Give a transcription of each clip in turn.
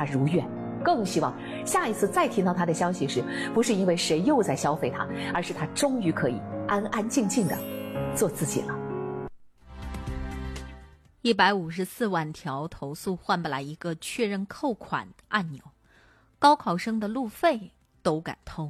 如愿。更希望下一次再听到他的消息时，不是因为谁又在消费他，而是他终于可以安安静静的做自己了。 154万条投诉换不来一个确认扣款的按钮，高考生的路费都敢偷。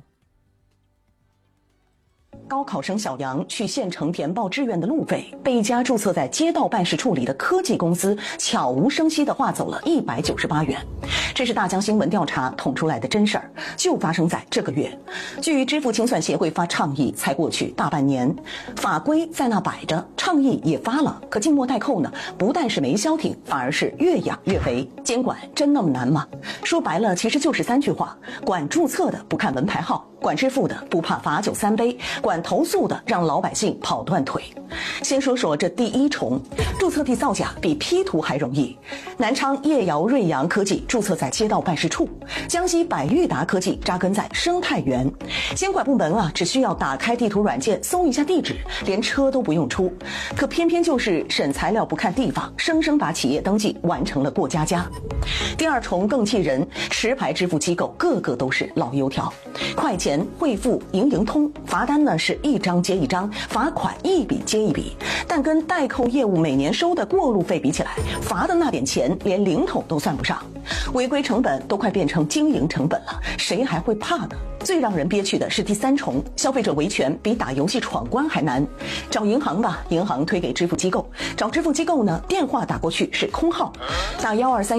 高考生小杨去县城填报志愿的路费，被一家注册在街道办事处里的科技公司悄无声息地划走了198元。这是大江新闻调查捅出来的真事儿，就发生在这个月。据支付清算协会发倡议，才过去大半年，法规在那摆着，倡议也发了，可静默代扣呢，不但是没消停，反而是越养越肥。监管真那么难吗？说白了，其实就是3句话：管注册的不看文牌号，管支付的不怕罚酒3杯，管投诉的让老百姓跑断腿。先说说这第一重，注册地造假比 P 图还容易。南昌叶瑶瑞阳科技注册在街道办事处，江西百裕达科技扎根在生态园。监管部门只需要打开地图软件搜一下地址，连车都不用出。可偏偏就是审材料不看地方，生生把企业登记完成了过家家。第二重更气人，持牌支付机构个个都是老油条，快钱、汇付、银通，罚单呢是一张接一张，罚款一笔接一笔，但跟代扣业务每年收的过路费比起来，罚的那点钱连零头都算不上，违规成本都快变成经营成本了，谁还会怕呢？最让人憋屈的是第三重，消费者维权比打游戏闯关还难。找银行吧，银行推给支付机构；找支付机构呢，电话打过去是空号，打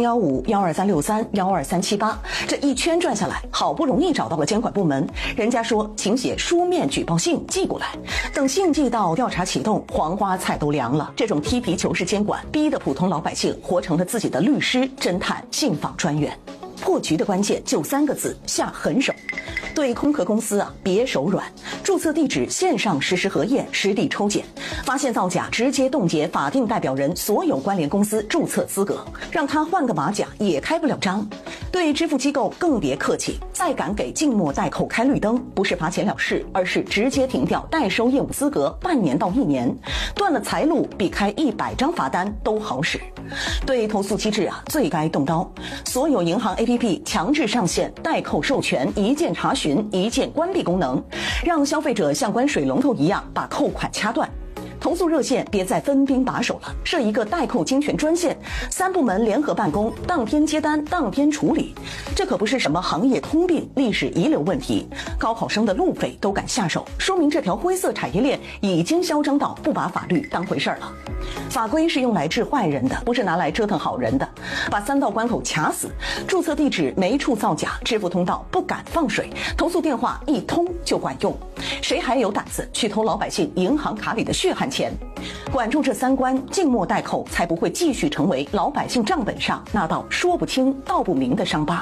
12315、12363、12378，这一圈转下来，好不容易找到了监管部门，人家说请写书面举报信寄过来。等信寄到，调查启动，黄花菜都凉了。这种踢皮球式监管，逼得普通老百姓活成了自己的律师、侦探、信访专员。破局的关键就3个字：下狠手。对空壳公司别手软，注册地址线上实时核验，实地抽检，发现造假直接冻结法定代表人所有关联公司注册资格，让他换个马甲也开不了张。对支付机构更别客气，再敢给静默代扣开绿灯，不是罚钱了事，而是直接停掉代收业务资格半年到1年，断了财路比开100张罚单都好使。对投诉机制最该动刀，所有银行 APP 强制上线代扣授权一键查询、一键关闭功能，让消费者像关水龙头一样把扣款掐断。投诉热线别再分兵把守了，设一个代扣精选专线，3部门联合办公，当天接单，当天处理。这可不是什么行业通病、历史遗留问题，高考生的路费都敢下手，说明这条灰色产业链已经嚣张到不把法律当回事了。法规是用来治坏人的，不是拿来折腾好人的。把3道关口卡死，注册地址没处造假，支付通道不敢放水，投诉电话一通就管用。谁还有胆子去偷老百姓银行卡里的血汗钱？管住这3关，静默代扣才不会继续成为老百姓账本上那道说不清道不明的伤疤。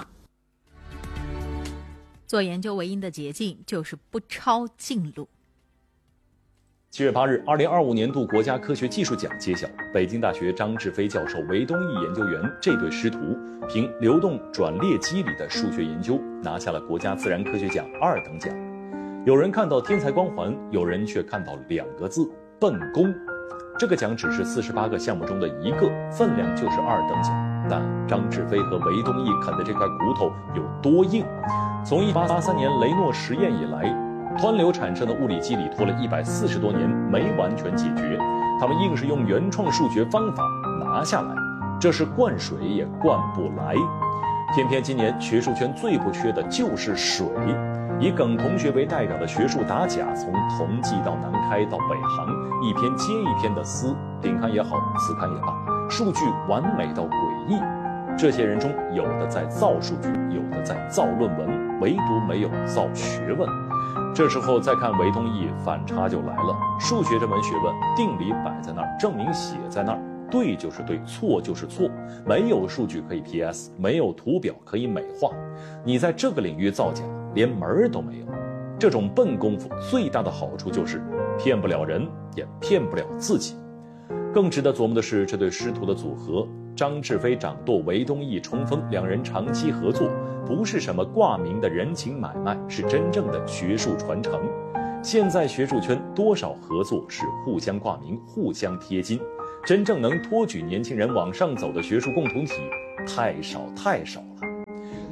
做研究唯一的捷径就是不抄近路。 7月8日，2025年度国家科学技术奖揭晓，北京大学张志飞教授、韦东奕研究员这对师徒凭流动转列机里的数学研究，拿下了国家自然科学奖2等奖。有人看到天才光环，有人却看到2个字：笨功。这个奖只是48个项目中的一个，分量就是2等奖。但张志飞和韦东奕啃的这块骨头有多硬？从1883年雷诺实验以来，湍流产生的物理机理拖了140多年没完全解决，他们硬是用原创数学方法拿下来，这是灌水也灌不来。偏偏今年学术圈最不缺的就是水。以耿同学为代表的学术打假，从同济到南开到北航，一篇接一篇的撕，顶刊也好，次刊也罢，数据完美到诡异。这些人中，有的在造数据，有的在造论文，唯独没有造学问。这时候再看韦东奕，反差就来了。数学这门学问，定理摆在那儿，证明写在那儿，对就是对，错就是错，没有数据可以 PS， 没有图表可以美化。你在这个领域造假，连门儿都没有。这种笨功夫最大的好处就是骗不了人，也骗不了自己。更值得琢磨的是，这对师徒的组合，张志飞掌舵，韦东奕冲锋，两人长期合作，不是什么挂名的人情买卖，是真正的学术传承。现在学术圈多少合作是互相挂名、互相贴金，真正能托举年轻人往上走的学术共同体太少太少了。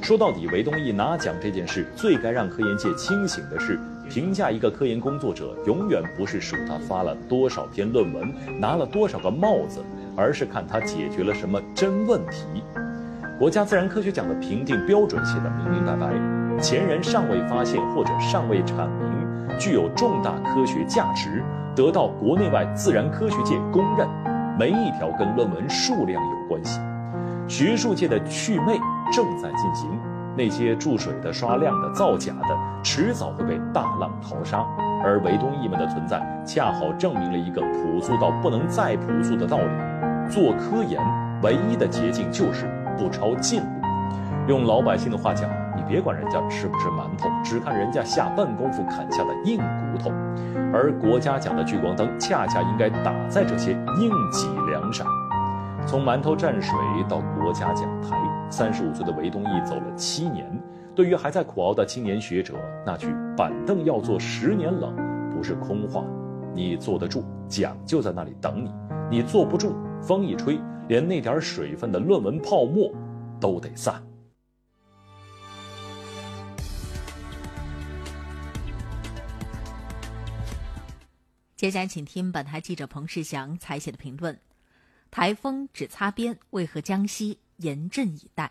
说到底，韦东奕拿奖这件事，最该让科研界清醒的是，评价一个科研工作者，永远不是数他发了多少篇论文，拿了多少个帽子，而是看他解决了什么真问题。国家自然科学奖的评定标准写得明明白白，前人尚未发现或者尚未阐明，具有重大科学价值，得到国内外自然科学界公认，没一条跟论文数量有关系。学术界的祛魅正在进行，那些注水的、刷量的、造假的，迟早会被大浪淘沙。而韦东奕们的存在，恰好证明了一个朴素到不能再朴素的道理：做科研唯一的捷径就是不抄近路。用老百姓的话讲，你别管人家吃不吃馒头，只看人家下笨功夫砍下的硬骨头。而国家奖的聚光灯，恰恰应该打在这些硬脊梁上。从馒头蘸水到国家讲台，35岁的韦东奕走了7年。对于还在苦熬的青年学者，那句板凳要坐10年冷不是空话。你坐得住，奖就在那里等你；你坐不住，风一吹，连那点水分的论文泡沫都得散。 接下来请听本台记者彭世祥采写的评论：台风只擦边，为何江西严阵以待？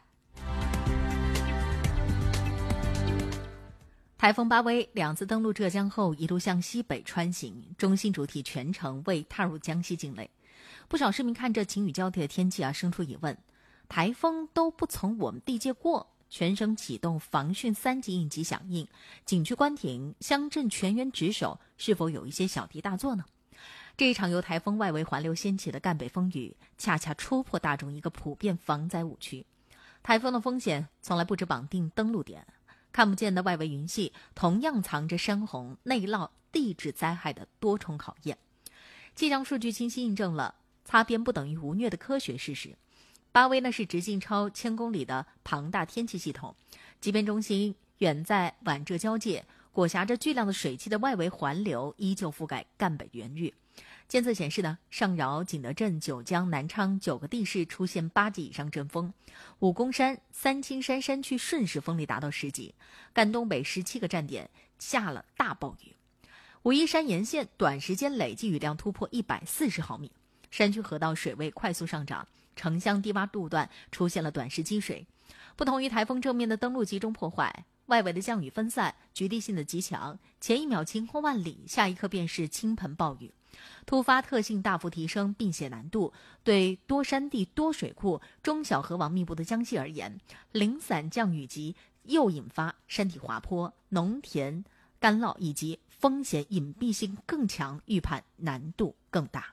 台风巴威2次登陆浙江后，一路向西北穿行，中心主体全程未踏入江西境内。不少市民看着晴雨交替的天气生出疑问：台风都不从我们地界过，全省启动防汛3级应急响应，景区关停，乡镇全员值守，是否有一些小题大做呢？这一场由台风外围环流掀起的赣北风雨，恰恰戳破大众一个普遍防灾误区。台风的风险从来不只绑定登陆点，看不见的外围云系同样藏着山洪、内涝、地质灾害的多重考验。气象数据清晰印证了擦边不等于无虐的科学事实。巴威是直径超1000公里的庞大天气系统，即便中心远在皖浙交界，裹挟着巨量的水汽的外围环流依旧覆盖赣北原域。监测显示上饶、景德镇、九江、南昌9个地市出现8级以上阵风，武功山、三清山山区瞬时风力达到10级，赣东北17个站点下了大暴雨。武夷山沿线短时间累计雨量突破140毫米，山区河道水位快速上涨，城乡低洼路段出现了短时积水。不同于台风正面的登陆集中破坏，外围的降雨分散，局地性的极强，前一秒晴空万里，下一刻便是倾盆暴雨。突发特性大幅提升，并且难度，对多山地、多水库、中小河网密布的江西而言，零散降雨级又引发山体滑坡、农田干涝以及风险隐蔽性更强，预判难度更大。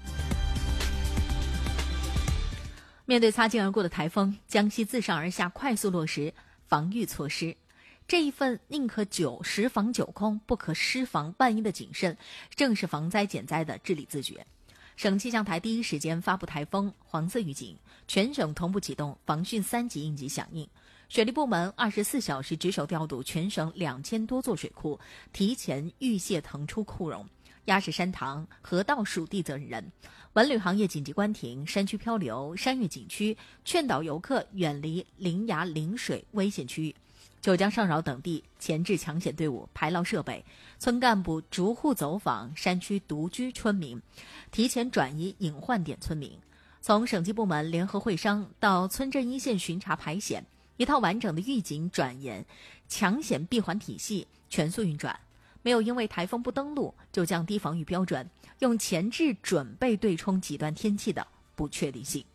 面对擦肩而过的台风，江西自上而下快速落实防御措施。这一份宁可实防9空，不可失防万一的谨慎，正是防灾减灾的治理自觉。省气象台第一时间发布台风黄色预警，全省同步启动防汛3级应急响应。水利部门24小时值守调度全省2000多座水库，提前预泄腾出库容，压实山塘、河道属地责任人。文旅行业紧急关停，山区漂流、山岳景区，劝导游客远离临崖临水危险区域。九江上饶等地前置抢险队伍、排涝设备，村干部逐户走访山区独居村民，提前转移隐患点村民。从省级部门联合会商到村镇一线巡查排险，一套完整的预警、转延、抢险闭环体系全速运转，没有因为台风不登陆就降低防御标准，用前置准备对冲极端天气的不确定性。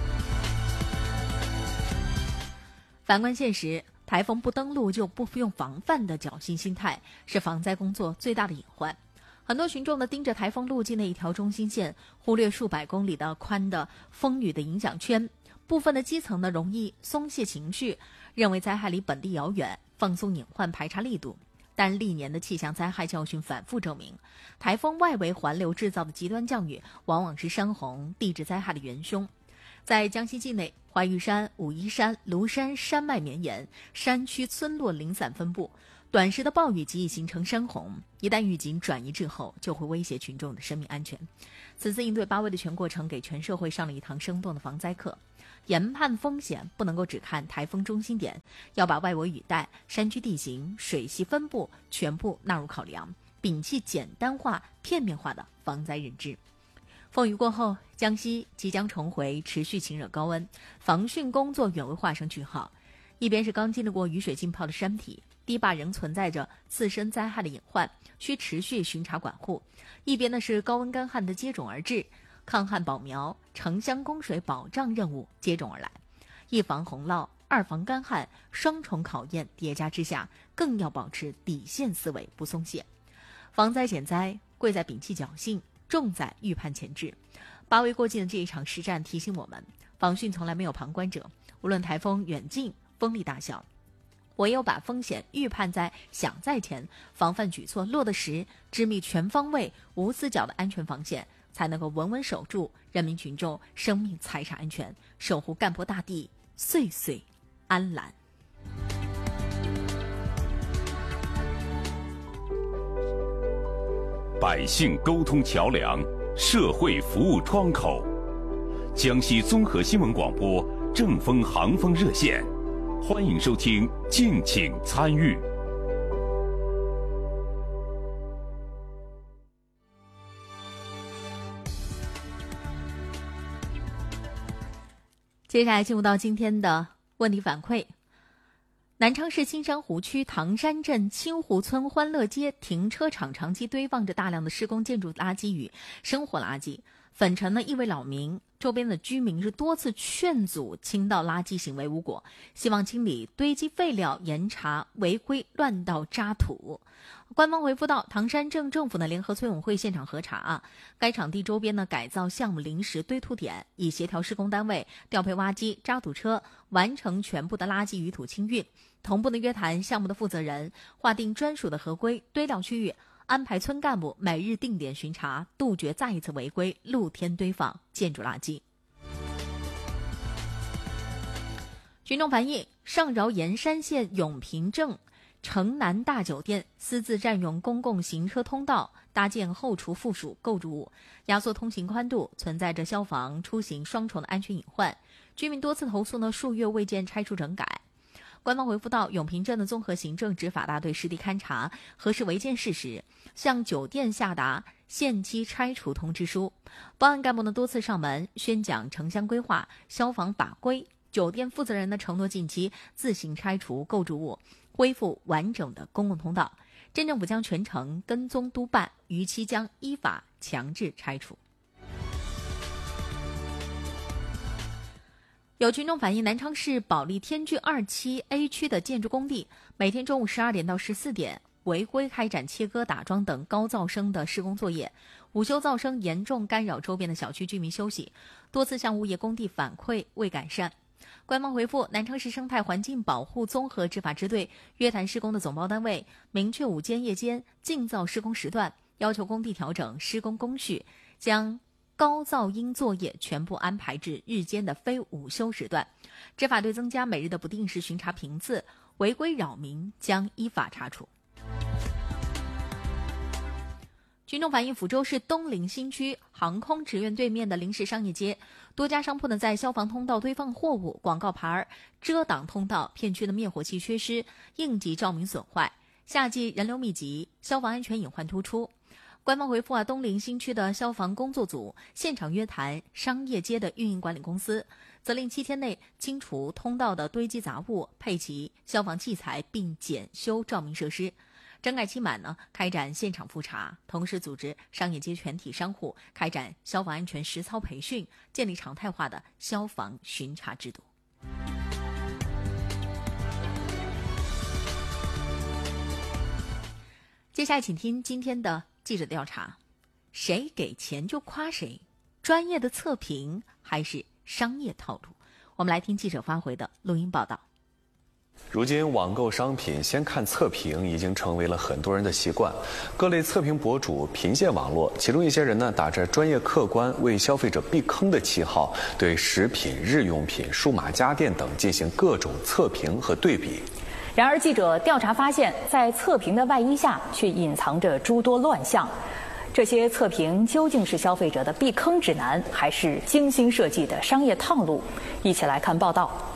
反观现实，台风不登陆就不用防范的侥幸心态是防灾工作最大的隐患。很多群众盯着台风路径的一条中心线，忽略数百公里的宽的风雨的影响圈。部分的基层容易松懈情绪，认为灾害离本地遥远，放松隐患排查力度。但历年的气象灾害教训反复证明，台风外围环流制造的极端降雨往往是山洪、地质灾害的元凶。在江西境内，怀玉山、武夷山、庐山山脉绵延，山区村落零散分布， 短时的暴雨极易形成山洪，一旦预警转移滞后，就会威胁群众的生命安全。此次应对8危的全过程，给全社会上了一堂生动的防灾课。研判风险不能够只看台风中心点，要把外围雨带、山区地形、水系分布全部纳入考量，摒弃简单化、片面化的防灾认知。风雨过后，江西即将重回持续晴热高温，防汛工作远未画上句号。一边是刚经历过雨水浸泡的山体，堤坝仍存在着次生灾害的隐患，需持续巡查管护；一边呢是高温干旱的接踵而至，抗旱保苗、城乡供水保障任务接踵而来。一防洪涝，二防干旱，双重考验叠加之下，更要保持底线思维不松懈。防灾减灾，贵在摒弃侥幸，重在预判前置。8危过境的这一场实战提醒我们，防汛从来没有旁观者，无论台风远近，风力大小，唯有把风险预判在想在前，防范举措落得实，织密全方位、无死角的安全防线，才能够稳稳守住人民群众生命财产安全，守护干坡大地岁岁安澜。 百姓沟通桥梁，社会服务窗口。江西综合新闻广播正风航风热线，欢迎收听，敬请参与。 接下来进入到今天的问题反馈。南昌市青山湖区唐山镇青湖村欢乐街停车场长期堆放着大量的施工建筑垃圾与生活垃圾，粉尘呢意味扰民，周边的居民是多次劝阻倾倒垃圾行为无果，希望清理堆积废料，严查违规乱倒渣土。官方回复到，唐山镇政府呢联合村委会现场核查，该场地周边呢改造项目临时堆土点，已协调施工单位调配挖机、渣土车，完成全部的垃圾与土清运，同步的约谈项目的负责人，划定专属的合规堆料区域，安排村干部每日定点巡查，杜绝再一次违规露天堆放建筑垃圾。群众反映，上饶盐山县永平镇城南大酒店私自占用公共行车通道，搭建后厨附属构筑物，压缩通行宽度，存在着消防出行双重的安全隐患。居民多次投诉数月未见拆除整改。官方回复到，永平镇的综合行政执法大队实地勘查，核实违建事实，向酒店下达限期拆除通知书。报案干部多次上门宣讲城乡规划、消防法规，酒店负责人承诺近期自行拆除构筑物，恢复完整的公共通道。镇政府将全程跟踪督办，逾期将依法强制拆除。有群众反映，南昌市保利天居2期 A 区的建筑工地，每天中午12点到14点违规开展切割、打桩等高噪声的施工作业，午休噪声严重干扰周边的小区居民休息，多次向物业工地反馈未改善。官方回复，南昌市生态环境保护综合执法支队约谈施工的总包单位，明确午间夜间静噪施工时段，要求工地调整施工工序，将高噪音作业全部安排至日间的非午休时段。执法队增加每日的不定时巡查频次，违规扰民将依法查处。群众反映，抚州市东陵新区航空职院对面的临时商业街，多家商铺在消防通道堆放货物，广告牌遮挡通道，片区的灭火器缺失，应急照明损坏。夏季人流密集，消防安全隐患突出。官方回复东陵新区的消防工作组现场约谈商业街的运营管理公司，责令7天内清除通道的堆积杂物，配齐消防器材，并检修照明设施。整改期满开展现场复查，同时组织商业街全体商户开展消防安全实操培训，建立常态化的消防巡查制度。接下来请听今天的记者调查，谁给钱就夸谁，专业的测评还是商业套路？我们来听记者发回的录音报道。 如今网购商品先看测评已经成为了很多人的习惯，各类测评博主频现网络，其中一些人打着专业客观、为消费者避坑的旗号，对食品、日用品、数码家电等进行各种测评和对比。 然而，记者调查发现，在测评的外衣下却隐藏着诸多乱象。这些测评究竟是消费者的避坑指南，还是精心设计的商业套路？一起来看报道。